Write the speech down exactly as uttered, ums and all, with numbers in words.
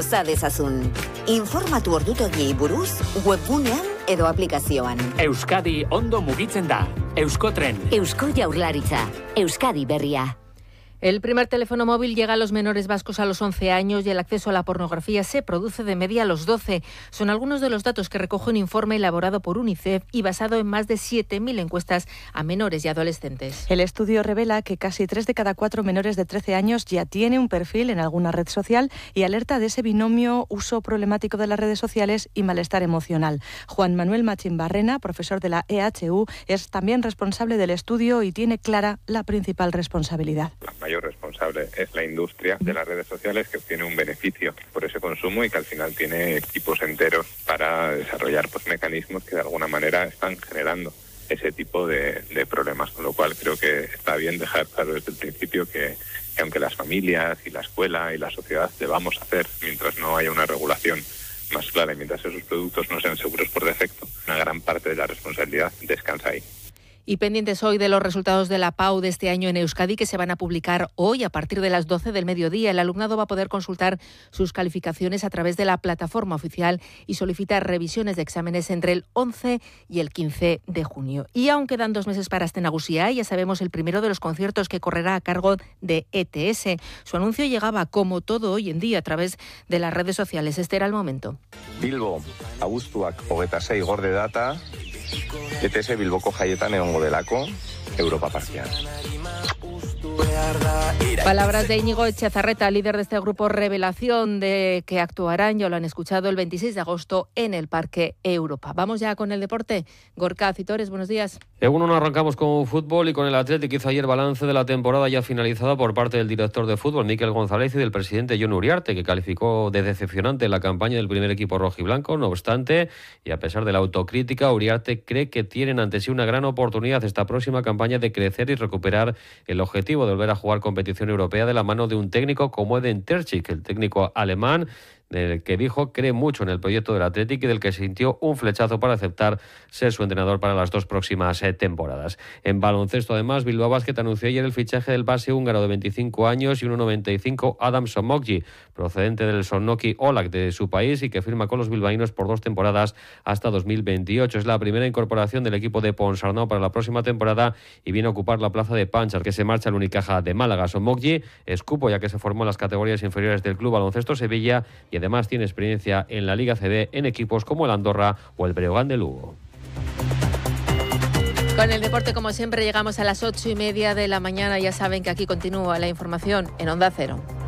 gauza dezazun. Informatu ordutegiei buruz webgunean edo aplikazioan. Euskadi ondo mugitzen da. Euskotren. Eusko Jaurlaritza. Euskadi berria. El primer teléfono móvil llega a los menores vascos a los once años y el acceso a la pornografía se produce de media a los doce. Son algunos de los datos que recoge un informe elaborado por UNICEF y basado en más de siete mil encuestas a menores y adolescentes. El estudio revela que casi tres de cada cuatro menores de trece años ya tiene un perfil en alguna red social y alerta de ese binomio uso problemático de las redes sociales y malestar emocional. Juan Manuel Machín Barrena, profesor de la E H U, es también responsable del estudio y tiene clara la principal responsabilidad. La mayor responsable es la industria de las redes sociales, que obtiene un beneficio por ese consumo y que al final tiene equipos enteros para desarrollar pues, mecanismos que de alguna manera están generando ese tipo de, de problemas, con lo cual creo que está bien dejar claro desde el principio que, que aunque las familias y la escuela y la sociedad debamos hacer mientras no haya una regulación más clara y mientras esos productos no sean seguros por defecto, una gran parte de la responsabilidad descansa ahí. Y pendientes hoy de los resultados de la P A U de este año en Euskadi, que se van a publicar hoy a partir de las doce del mediodía. El alumnado va a poder consultar sus calificaciones a través de la plataforma oficial y solicitar revisiones de exámenes entre el once y el quince de junio. Y aún quedan dos meses para Aste Nagusia, ya sabemos el primero de los conciertos que correrá a cargo de E T S. Su anuncio llegaba, como todo hoy en día, a través de las redes sociales. Este era el momento. Bilbo, abuztuak hogeita sei gorde data, E T S Bilboko jaietan egongo delako, Europa parkean. Palabras de Íñigo Etxezarreta, líder de este grupo Revelación, de que actuarán, ya lo han escuchado, el veintiséis de agosto en el Parque Europa. Vamos ya con el deporte. Gorka Citores, buenos días. En uno arrancamos con fútbol y con el Athletic. Hizo ayer balance de la temporada ya finalizada por parte del director de fútbol, Mikel González, y del presidente Jon Uriarte, que calificó de decepcionante la campaña del primer equipo rojiblanco. No obstante, y a pesar de la autocrítica, Uriarte cree que tienen ante sí una gran oportunidad esta próxima campaña de crecer y recuperar el objetivo de volver a jugar competición europea de la mano de un técnico como Edin Terzic, el técnico alemán, del que dijo cree mucho en el proyecto del Athletic y del que sintió un flechazo para aceptar ser su entrenador para las dos próximas eh, temporadas. En baloncesto, además, Bilbao Basket anunció ayer el fichaje del base húngaro de veinticinco años y uno noventa y cinco, Adam Somogyi, procedente del Sonnoti Olak de su país y que firma con los bilbaínos por dos temporadas hasta dos mil veintiocho. Es la primera incorporación del equipo de Ponsarnau para la próxima temporada y viene a ocupar la plaza de Panchar, que se marcha al Unicaja de Málaga. Somogyi es cupo, ya que se formó en las categorías inferiores del Club Baloncesto Sevilla y además tiene experiencia en la Liga C B en equipos como el Andorra o el Breogán de Lugo. Con el deporte, como siempre, llegamos a las ocho y media de la mañana. Ya saben que aquí continúa la información en Onda Cero.